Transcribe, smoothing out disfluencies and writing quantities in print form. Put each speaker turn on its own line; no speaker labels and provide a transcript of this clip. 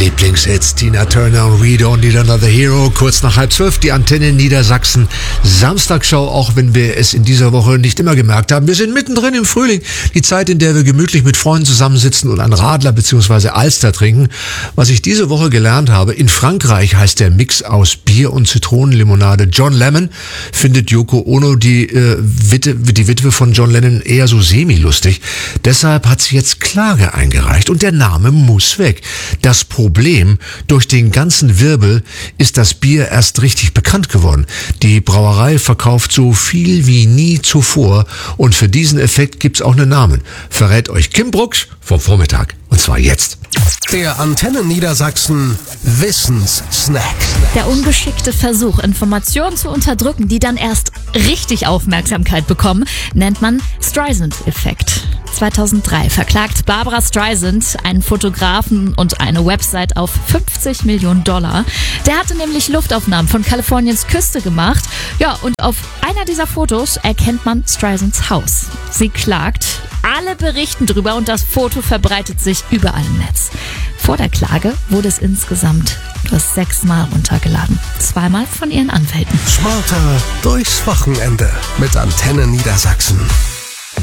Lieblingshits, Tina Turner und We Don't Need Another Hero, kurz nach 11:30, die Antenne Niedersachsen Samstagsschau, auch wenn wir es in dieser Woche nicht immer gemerkt haben. Wir sind mittendrin im Frühling, die Zeit, in der wir gemütlich mit Freunden zusammensitzen und einen Radler bzw. Alster trinken. Was ich diese Woche gelernt habe, in Frankreich heißt der Mix aus Bier und Zitronenlimonade John Lemon, findet Yoko Ono, die Witwe von John Lennon, eher so semi-lustig. Deshalb hat sie jetzt Klage eingereicht und der Name muss weg. Das Problem, durch den ganzen Wirbel ist das Bier erst richtig bekannt geworden. Die Brauerei verkauft so viel wie nie zuvor und für diesen Effekt gibt's auch einen Namen. Verrät euch Kim Brucksch vom Vormittag. Und zwar jetzt.
Der Antenne Niedersachsen Wissenssnack.
Der ungeschickte Versuch, Informationen zu unterdrücken, die dann erst richtig Aufmerksamkeit bekommen, nennt man Streisand-Effekt. 2003 verklagt Barbra Streisand einen Fotografen und eine Website auf $50 Millionen. Der hatte nämlich Luftaufnahmen von Kaliforniens Küste gemacht. Ja, und auf einer dieser Fotos erkennt man Streisands Haus. Sie klagt, alle berichten drüber und das Foto verbreitet sich überall im Netz. Vor der Klage wurde es insgesamt nur 6-mal runtergeladen. 2-mal von ihren Anwälten.
Smarter durchs Wochenende mit Antenne Niedersachsen.